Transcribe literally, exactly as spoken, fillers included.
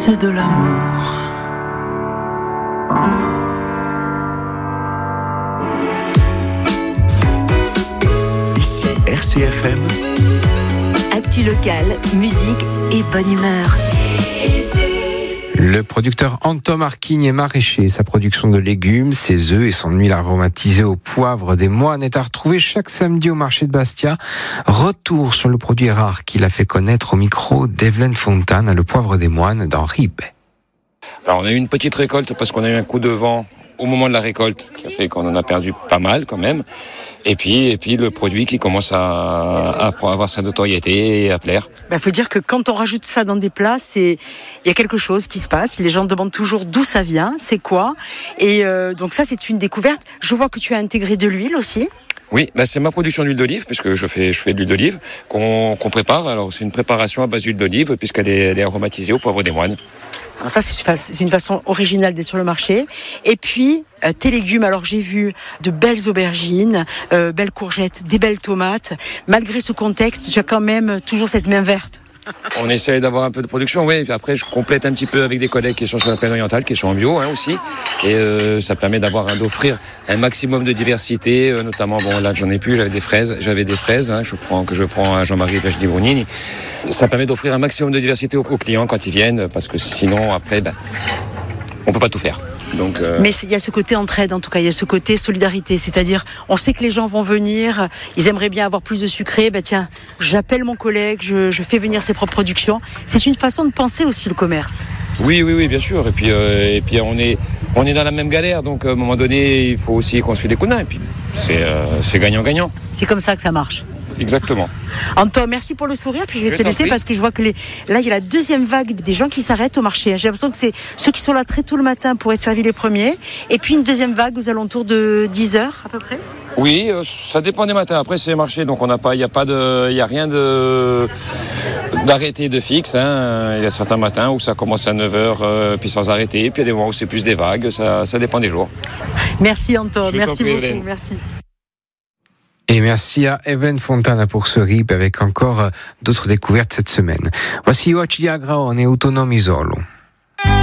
c'est de l'amour. Ici R C F M. Actu locale, musique et bonne humeur. Le producteur Anton Marquigne est maraîcher. Sa production de légumes, ses œufs et son huile aromatisée au poivre des moines est à retrouver chaque samedi au marché de Bastia. Retour sur le produit rare qu'il a fait connaître au micro d'Evelyne Fontane, le poivre des moines dans Ribes. Alors on a eu une petite récolte parce qu'on a eu un coup de vent au moment de la récolte qui a fait qu'on en a perdu pas mal quand même. Et puis, et puis le produit qui commence à, à avoir sa notoriété et à plaire. Il bah, faut dire que quand on rajoute ça dans des plats, c'est il y a quelque chose qui se passe. Les gens demandent toujours d'où ça vient, c'est quoi. Et euh, donc ça, c'est une découverte. Je vois que tu as intégré de l'huile aussi. Oui, bah c'est ma production d'huile d'olive, puisque je fais, je fais de l'huile d'olive, qu'on, qu'on prépare. Alors c'est une préparation à base d'huile d'olive, puisqu'elle est, elle est aromatisée au poivre des moines. Alors ça, c'est une façon originale d'être sur le marché. Et puis, euh, tes légumes, alors j'ai vu de belles aubergines, euh, belles courgettes, des belles tomates. Malgré ce contexte, tu as quand même toujours cette main verte. On essaye d'avoir un peu de production, oui. Puis après, je complète un petit peu avec des collègues qui sont sur la plaine orientale, qui sont en bio hein, aussi. Et euh, ça permet d'avoir, d'offrir un maximum de diversité, euh, notamment, bon là j'en ai plus, j'avais des fraises, j'avais des fraises hein, je prends, que je prends à Jean-Marie Pechdi-Brugnini. Ça permet d'offrir un maximum de diversité aux, aux clients quand ils viennent, parce que sinon, après, ben, on peut pas tout faire. Donc, euh... Mais il y a ce côté entraide, en tout cas, il y a ce côté solidarité, c'est-à-dire on sait que les gens vont venir, ils aimeraient bien avoir plus de sucré, ben tiens, j'appelle mon collègue, je, je fais venir ses propres productions. C'est une façon de penser aussi le commerce. Oui, oui, oui, bien sûr. Et puis, euh, et puis on est, on est dans la même galère, donc à un moment donné, il faut aussi qu'on se fait des coups de main. Et puis c'est, euh, c'est gagnant-gagnant. C'est comme ça que ça marche. Exactement. Anton, merci pour le sourire. Puis je vais je te laisser prie. parce que je vois que les... là, il y a la deuxième vague des gens qui s'arrêtent au marché. J'ai l'impression que c'est ceux qui sont là très tôt le matin pour être servis les premiers. Et puis une deuxième vague aux alentours de dix heures à peu près. Oui, euh, ça dépend des matins. Après, c'est marché, donc on n'a pas, il n'y a pas de, il y a rien de d'arrêté de fixe. Hein. Il y a certains matins où ça commence à neuf heures, euh, puis sans arrêter. Puis il y a des moments où c'est plus des vagues. Ça, ça dépend des jours. Merci Anton, Je merci prie, beaucoup. Hélène. Merci. Et merci à Evelyne Fontana pour ce R I B avec encore d'autres découvertes cette semaine. Voici Oggi Agraone Autonomi Solo.